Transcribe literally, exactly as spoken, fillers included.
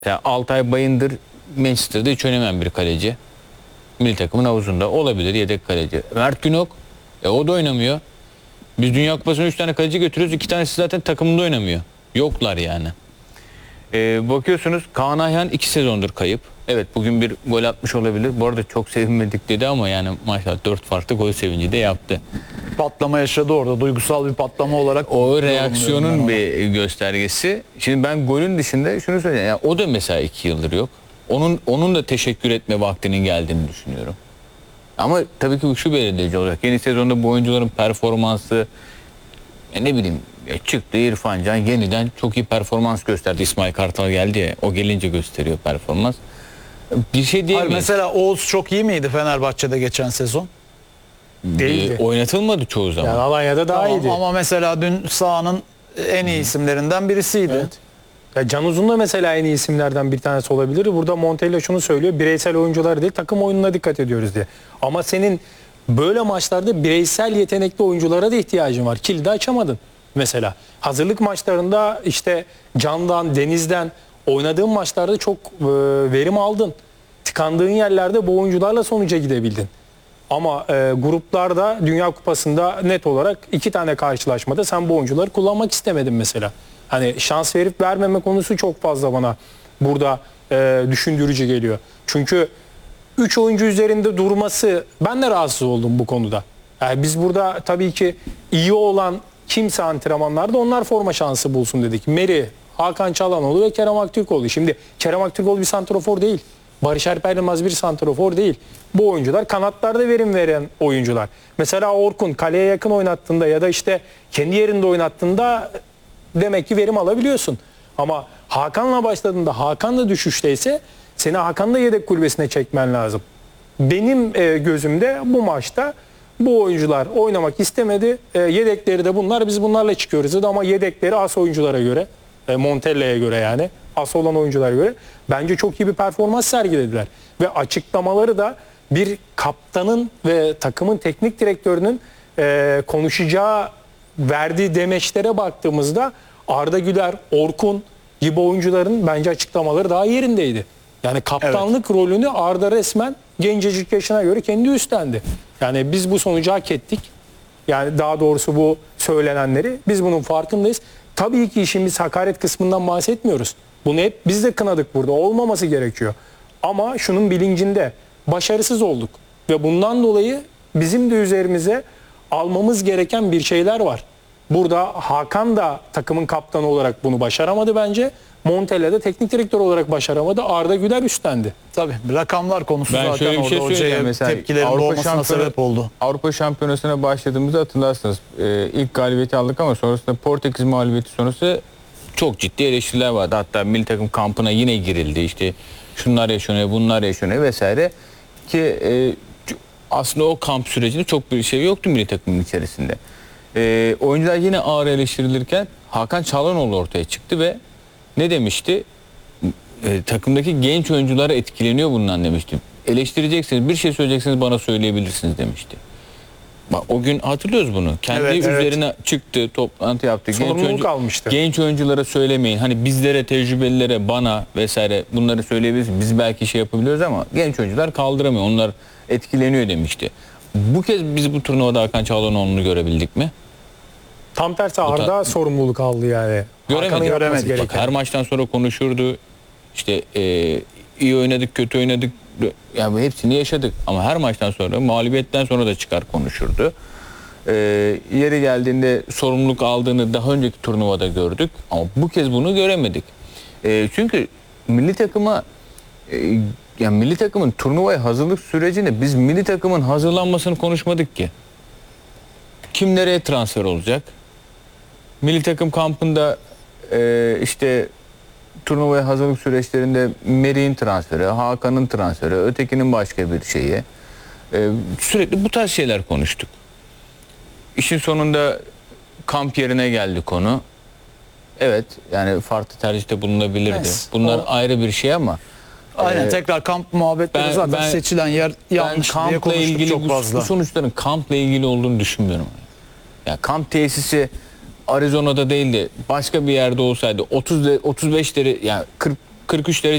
Ya Altay Bayındır Manchester'da hiç oynamayan bir kaleci. Milli takımın havuzunda olabilir yedek kaleci. Mert Günok e, o da oynamıyor. Biz Dünya Kupası'na üç tane kaleci götürüyoruz. iki tanesi zaten takımında oynamıyor. Yoklar yani. E, bakıyorsunuz Kaan Ayhan iki sezondur kayıp. Evet bugün bir gol atmış olabilir. Bu arada çok sevinmedik dedi ama yani maşallah dört farklı gol sevinci de yaptı. Patlama yaşadı orada. Duygusal bir patlama olarak. O reaksiyonun bir göstergesi. Şimdi ben golün dışında şunu söyleyeyim. Yani o da mesela iki yıldır yok. Onun onun da teşekkür etme vaktinin geldiğini düşünüyorum. Ama tabii ki şu belirleyici olacak. Yeni sezonda bu oyuncuların performansı e ne bileyim ya çıktı İrfan Can yeniden çok iyi performans gösterdi. İsmail Kartal geldi ya o gelince gösteriyor performans. Bir şey diyemeyiz. Mesela Oğuz çok iyi miydi Fenerbahçe'de geçen sezon? Değildi. E, oynatılmadı çoğu zaman. Yani Alanya'da daha Tamam, iyiydi. ama mesela dün sahanın en iyi isimlerinden birisiydi. Evet. Ya Can Uzun da mesela en iyi isimlerden bir tanesi olabilir. Burada Montella şunu söylüyor. Bireysel oyuncular değil takım oyununa dikkat ediyoruz diye. Ama senin böyle maçlarda bireysel yetenekli oyunculara da ihtiyacın var. Kilidi açamadın mesela. Hazırlık maçlarında işte Can'dan, Deniz'den oynadığın maçlarda çok e, verim aldın. Tıkandığın yerlerde bu oyuncularla sonuca gidebildin. Ama e, gruplarda Dünya Kupası'nda net olarak iki tane karşılaşmada sen bu oyuncuları kullanmak istemedin mesela. Hani şans verip vermeme konusu çok fazla bana burada e, düşündürücü geliyor. Çünkü üç oyuncu üzerinde durması, ben de rahatsız oldum bu konuda. Yani biz burada tabii ki iyi olan kimse antrenmanlarda onlar forma şansı bulsun dedik. Meri, Hakan Çalhanoğlu ve Kerem Aktürkoğlu. Şimdi Kerem Aktürkoğlu bir santrafor değil. Barış Alper Yılmaz bir santrafor değil. Bu oyuncular kanatlarda verim veren oyuncular. Mesela Orkun kaleye yakın oynattığında ya da işte kendi yerinde oynattığında demek ki verim alabiliyorsun. Ama Hakan'la başladığında Hakan da düşüşteyse seni Hakan'la yedek kulübesine çekmen lazım. Benim e, gözümde bu maçta bu oyuncular oynamak istemedi. E, yedekleri de bunlar. Biz bunlarla çıkıyoruz. Ama yedekleri as oyunculara göre, e, Montella'ya göre yani as olan oyunculara göre bence çok iyi bir performans sergilediler. Ve açıklamaları da bir kaptanın ve takımın teknik direktörünün e, konuşacağı, verdiği demeçlere baktığımızda Arda Güler, Orkun gibi oyuncuların bence açıklamaları daha yerindeydi. Yani kaptanlık evet. rolünü Arda resmen gencecik yaşına göre kendi üstlendi. Yani biz bu sonucu hak ettik. Yani daha doğrusu bu söylenenleri biz bunun farkındayız. Tabii ki işimiz hakaret kısmından bahsetmiyoruz. Bunu hep biz de kınadık burada. Olmaması gerekiyor. Ama şunun bilincinde başarısız olduk. Ve bundan dolayı bizim de üzerimize almamız gereken bir şeyler var. Burada Hakan da takımın kaptanı olarak bunu başaramadı bence. Montella da teknik direktör olarak başaramadı. Arda Güler üstlendi. Tabii rakamlar konusu Ben zaten şöyle bir şey orada hocaya mesela, tepkilerin Avrupa doğmasına şampiyonu- sebep oldu. Avrupa Şampiyonası'na başladığımızda hatırlarsınız. Ee, ilk galibiyeti aldık ama sonrasında Portekiz mağlubiyeti sonrası çok ciddi eleştiriler vardı. Hatta milli takım kampına yine girildi. İşte şunlar yaşanıyor, bunlar yaşanıyor vesaire. Ki e, aslında o kamp sürecinde çok bir şey yoktu milli takımın içerisinde. E, oyuncular yine ağır eleştirilirken Hakan Çalhanoğlu ortaya çıktı ve ne demişti? E, takımdaki genç oyunculara etkileniyor bundan demişti. Eleştireceksiniz, bir şey söyleyeceksiniz bana söyleyebilirsiniz demişti. Bak, o gün hatırlıyoruz bunu. Kendi Evet, üzerine evet. çıktı, toplantı yaptı. Genç, Sorumluluk oyuncu, almıştı. genç oyunculara söylemeyin. Hani bizlere, tecrübelilere, bana vesaire bunları söyleyebilirsiniz. Biz belki şey yapabiliyoruz ama genç oyuncular kaldıramıyor. Onlar etkileniyor demişti. Bu kez biz bu turnuvada Hakan Çalhanoğlu'nu görebildik mi? Tam tersi Arda sorumluluk aldı yani. Göremedik. Hakan'ın yapması Göremedik. Bak, gereken. her maçtan sonra konuşurdu. İşte e, iyi oynadık, kötü oynadık. Yani hepsini yaşadık. Ama her maçtan sonra, mağlubiyetten sonra da çıkar konuşurdu. E, yeri geldiğinde sorumluluk aldığını daha önceki turnuvada gördük. Ama bu kez bunu göremedik. E, çünkü milli takıma e, yani milli takımın turnuvaya hazırlık sürecini biz milli takımın hazırlanmasını konuşmadık ki. Kim nereye transfer olacak? Milli takım kampında e, işte turnuvaya hazırlık süreçlerinde Meri'nin transferi, Hakan'ın transferi, ötekinin başka bir şeyi. E, sürekli bu tarz şeyler konuştuk. İşin sonunda kamp yerine geldi konu. Evet yani farklı tercihte bulunabilirdi. Evet, Bunlar o- ayrı bir şey ama Aynen e, tekrar kamp muhabbetleri ben- zaten ben- seçilen yer ben yanlış diye kampla konuştuk ilgili çok bu, fazla. bu sonuçların kampla ilgili olduğunu düşünmüyorum. Ya kamp tesisi Arizona'da değil de başka bir yerde olsaydı otuz otuz beşleri yani kırk kırk üç derece